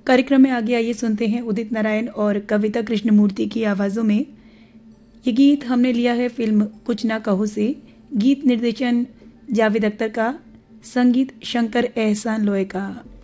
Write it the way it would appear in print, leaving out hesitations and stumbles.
कार्यक्रम में आगे आइए सुनते हैं उदित नारायण और कविता कृष्णमूर्ति की आवाज़ों में। ये गीत हमने लिया है फिल्म कुछ ना कहो से। गीत निर्देशन जावेद अख्तर का, संगीत शंकर एहसान लोई का।